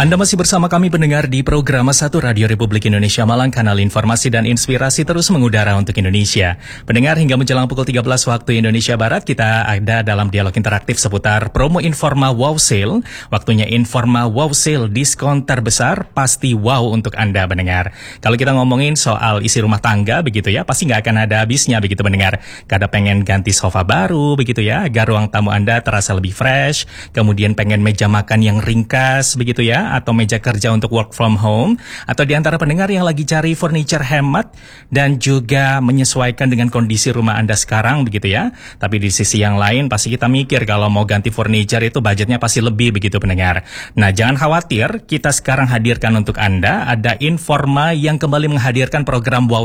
Anda masih bersama kami pendengar di program 1 Radio Republik Indonesia Malang, kanal informasi dan inspirasi terus mengudara untuk Indonesia. Pendengar, hingga menjelang pukul 13 waktu Indonesia Barat, kita ada dalam dialog interaktif seputar promo Informa Wow Sale. Waktunya Informa Wow Sale, diskon terbesar, pasti wow untuk Anda pendengar. Kalau kita ngomongin soal isi rumah tangga begitu ya, pasti nggak akan ada habisnya begitu pendengar. Kada pengen ganti sofa baru begitu ya, agar ruang tamu Anda terasa lebih fresh, kemudian pengen meja makan yang ringkas begitu ya, atau meja kerja untuk work from home, atau di antara pendengar yang lagi cari furniture hemat dan juga menyesuaikan dengan kondisi rumah Anda sekarang begitu ya. Tapi di sisi yang lain pasti kita mikir kalau mau ganti furniture itu budgetnya pasti lebih begitu pendengar. Nah, jangan khawatir, kita sekarang hadirkan untuk Anda ada Informa yang kembali menghadirkan program Wow